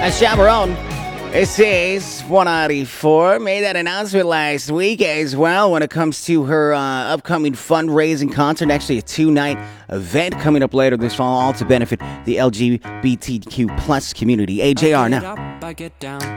Chaperone. This is 194. Made that announcement last week as well when it comes to her upcoming fundraising concert. Actually, a 2-night event coming up later this fall, all to benefit the LGBTQ plus community. AJR now. I get down.